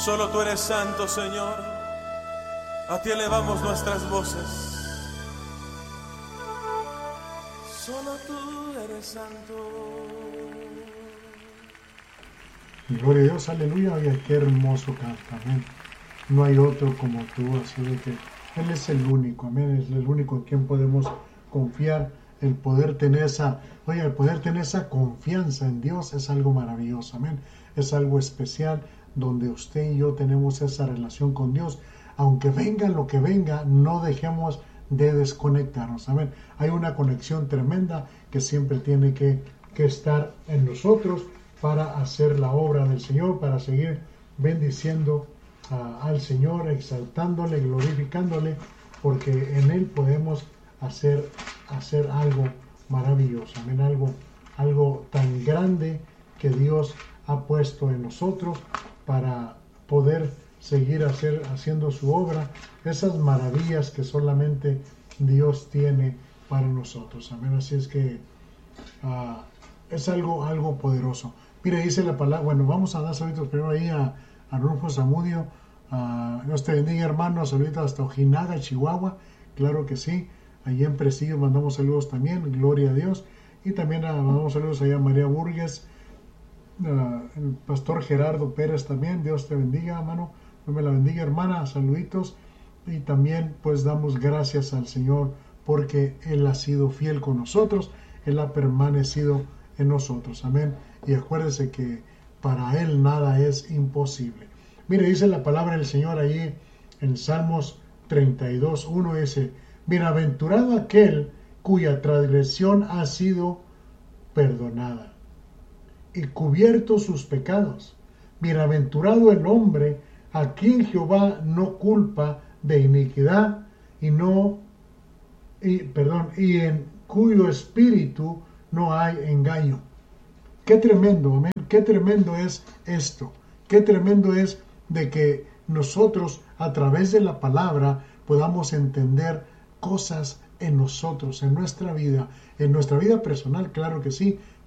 Solo tú eres santo, Señor. A ti elevamos nuestras voces. Solo tú eres santo. Gloria a Dios, aleluya. Oye, qué hermoso canta, amén. No hay otro como tú, así de que Él es el único, amén. Es el único en quien podemos confiar. El poder tener esa confianza en Dios es algo maravilloso, amén. Es algo especial donde usted y yo tenemos esa relación con Dios. Aunque venga lo que venga, no dejemos de desconectarnos, amén. Hay una conexión tremenda que siempre tiene que estar en nosotros para hacer la obra del Señor, para seguir bendiciendo al Señor, exaltándole, glorificándole, porque en Él podemos hacer algo maravilloso, amén, algo tan grande que Dios ha puesto en nosotros para poder seguir haciendo su obra, esas maravillas que solamente Dios tiene para nosotros, amén. Así es que es algo poderoso. Mire, dice la palabra, bueno, vamos a dar saludos primero ahí a Rufo Zamudio. Dios te bendiga, hermano. Saludos hasta Ojinaga, Chihuahua. Claro que sí. Allí en Presidio mandamos saludos también. Gloria a Dios. Y también mandamos saludos allá a María Burgues, el pastor Gerardo Pérez también. Dios te bendiga, hermano. Dios me la bendiga, hermana. Saluditos. Y también pues damos gracias al Señor porque Él ha sido fiel con nosotros. Él ha permanecido en nosotros. Amén. Y acuérdese que para Él nada es imposible. Mire, dice la palabra del Señor allí en Salmos 32:1, dice: bienaventurado aquel cuya transgresión ha sido perdonada y cubiertos sus pecados. Bienaventurado el hombre a quien Jehová no culpa de iniquidad y en cuyo espíritu no hay engaño. Qué tremendo, amén. Qué tremendo es esto. Qué tremendo es de que nosotros a través de la palabra podamos entender cosas en nosotros, en nuestra vida personal, claro que sí,